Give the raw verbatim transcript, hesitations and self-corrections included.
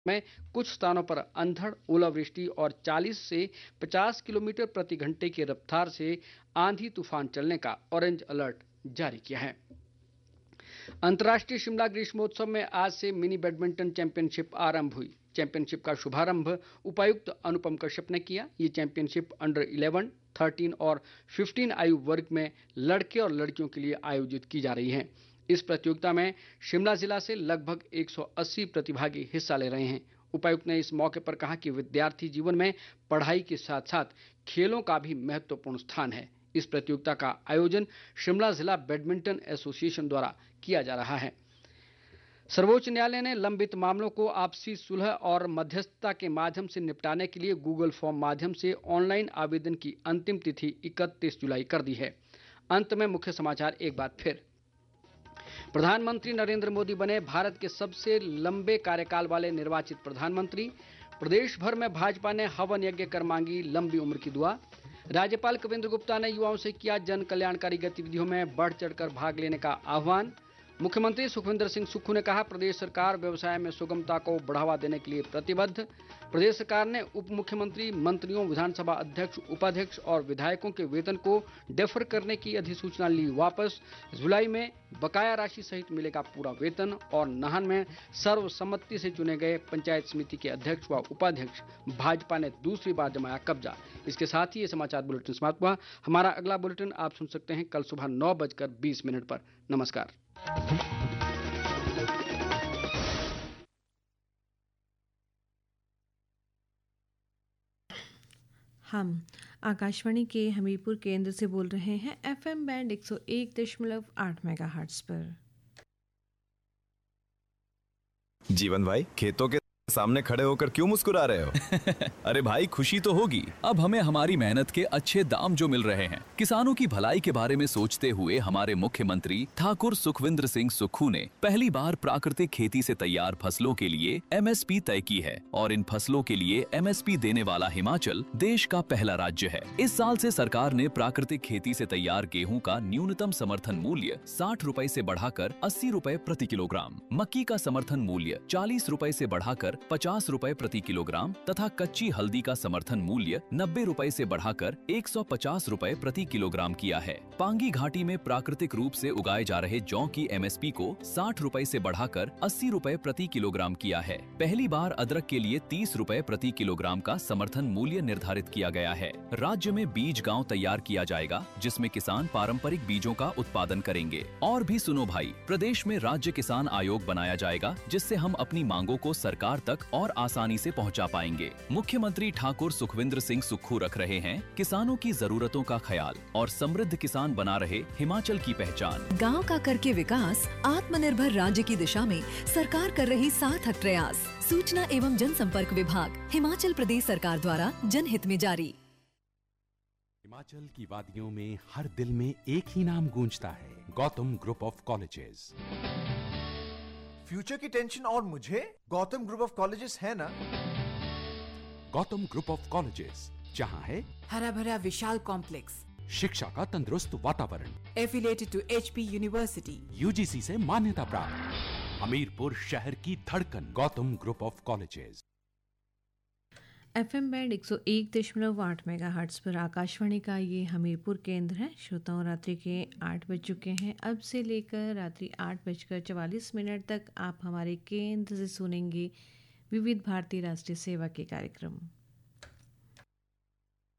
में कुछ स्थानों पर अंधड़, ओलावृष्टि और चालीस से पचास किलोमीटर प्रति घंटे की रफ्तार से आंधी तूफान चलने का ऑरेंज अलर्ट जारी किया है। अंतर्राष्ट्रीय शिमला ग्रीष्मोत्सव में आज से मिनी बैडमिंटन चैंपियनशिप आरंभ हुई। चैंपियनशिप का शुभारंभ उपायुक्त अनुपम कश्यप ने किया। ये चैंपियनशिप अंडर इलेवन, थर्टीन और फिफ्टीन आयु वर्ग में लड़के और लड़कियों के लिए आयोजित की जा रही है। इस प्रतियोगिता में शिमला जिला से लगभग एक सौ अस्सी प्रतिभागी हिस्सा ले रहे हैं। उपायुक्त ने इस मौके पर कहा कि विद्यार्थी जीवन में पढ़ाई के साथ साथ खेलों का भी महत्वपूर्ण स्थान है। इस प्रतियोगिता का आयोजन शिमला जिला बैडमिंटन एसोसिएशन द्वारा किया जा रहा है। सर्वोच्च न्यायालय ने लंबित मामलों को आपसी सुलह और मध्यस्थता के माध्यम से निपटाने के लिए गूगल फॉर्म माध्यम से ऑनलाइन आवेदन की अंतिम तिथि इकतीस जुलाई कर दी है। अंत में मुख्य समाचार एक बार फिर। प्रधानमंत्री नरेंद्र मोदी बने भारत के सबसे लंबे कार्यकाल वाले निर्वाचित प्रधानमंत्री। प्रदेश भर में भाजपा ने हवन यज्ञ कर मांगी लंबी उम्र की दुआ। राज्यपाल कविंद्र गुप्ता ने युवाओं से किया जन कल्याणकारी गतिविधियों में बढ़ चढ़कर भाग लेने का आह्वान। मुख्यमंत्री सुखविंदर सिंह सुक्खू ने कहा प्रदेश सरकार व्यवसाय में सुगमता को बढ़ावा देने के लिए प्रतिबद्ध। प्रदेश सरकार ने उप मुख्यमंत्री, मंत्रियों, विधानसभा अध्यक्ष, उपाध्यक्ष और विधायकों के वेतन को डेफर करने की अधिसूचना ली वापस। जुलाई में बकाया राशि सहित मिलेगा पूरा वेतन। और नाहन में सर्वसम्मति से चुने गए पंचायत समिति के अध्यक्ष व उपाध्यक्ष भाजपा ने दूसरी बार जमाया कब्जा। इसके साथ ही ये समाचार बुलेटिन समाप्त हुआ। हमारा अगला बुलेटिन आप सुन सकते हैं कल सुबह नौ बजकर बीस मिनट पर। नमस्कार। हम आकाशवाणी के हमीरपुर केंद्र से बोल रहे हैं एफएम बैंड एक सौ एक दशमलव आठ मेगाहर्ट्ज पर। जीवन भाई, खेतों के सामने खड़े होकर क्यों मुस्कुरा रहे हो? अरे भाई, खुशी तो होगी, अब हमें हमारी मेहनत के अच्छे दाम जो मिल रहे हैं। किसानों की भलाई के बारे में सोचते हुए हमारे मुख्यमंत्री ठाकुर सुखविंदर सिंह सुक्खू ने पहली बार प्राकृतिक खेती से तैयार फसलों के लिए एमएसपी तय की है और इन फसलों के लिए एमएसपी देने वाला हिमाचल देश का पहला राज्य है। इस साल से सरकार ने प्राकृतिक खेती से तैयार गेहूं का न्यूनतम समर्थन मूल्य साठ रुपए से बढ़ाकर अस्सी रुपए प्रति किलोग्राम, मक्की का समर्थन मूल्य चालीस रुपए से बढ़ाकर पचास रुपए प्रति किलोग्राम तथा कच्ची हल्दी का समर्थन मूल्य नब्बे रुपए से बढ़ाकर एक सौ पचास रुपए प्रति किलोग्राम किया है। पांगी घाटी में प्राकृतिक रूप से उगाए जा रहे जौ की एमएसपी को साठ रुपए से बढ़ाकर अस्सी रुपए प्रति किलोग्राम किया है। पहली बार अदरक के लिए तीस रुपए प्रति किलोग्राम का समर्थन मूल्य निर्धारित किया गया है। राज्य में बीज गांव तैयार किया जाएगा जिसमें किसान पारंपरिक बीजों का उत्पादन करेंगे। और भी सुनो भाई, प्रदेश में राज्य किसान आयोग बनाया जाएगा जिससे हम अपनी मांगों को सरकार तक और आसानी से पहुंचा पाएंगे। मुख्यमंत्री ठाकुर सुखविंदर सिंह सुक्खू रख रहे हैं किसानों की जरूरतों का ख्याल और समृद्ध किसान बना रहे हिमाचल की पहचान। गांव का करके विकास, आत्मनिर्भर राज्य की दिशा में सरकार कर रही सार्थक प्रयास। सूचना एवं जनसंपर्क विभाग, हिमाचल प्रदेश सरकार द्वारा जनहित में जारी। हिमाचल की वादियों में हर दिल में एक ही नाम गूंजता है, Gautam group of colleges. Future की टेंशन और मुझे गौतम ग्रुप ऑफ कॉलेजेस है ना। गौतम ग्रुप ऑफ कॉलेजेस, जहां है हरा भरा विशाल कॉम्प्लेक्स, शिक्षा का तंदुरुस्त वातावरण, affiliated to HP university, UGC से मान्यता प्राप्त, हमीरपुर शहर की धड़कन, Gautam group of colleges. FM band एक सौ एक दशमलव आठ मेगाहर्ट्ज पर आकाशवाणी का ये हमीरपुर केंद्र है। श्रोताओं, रात्रि के आठ बज चुके हैं। अब से लेकर रात्रि आठ बजकर चवालीस मिनट तक आप हमारे केंद्र से सुनेंगे विविध भारती राष्ट्रीय सेवा के कार्यक्रम।